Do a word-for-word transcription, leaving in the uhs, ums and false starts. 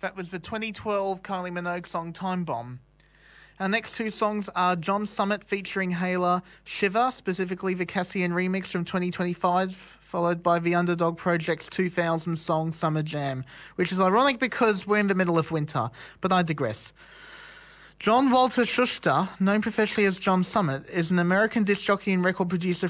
That was the twenty twelve Kylie Minogue song Time Bomb. Our next two songs are John Summit featuring Hayla, Shiver, specifically the Cassian remix from twenty twenty-five, followed by the Underdog Project's two thousand song Summer Jam, which is ironic because we're in the middle of winter, but I digress. John Walter Schuster, known professionally as John Summit, is an American disc jockey and record producer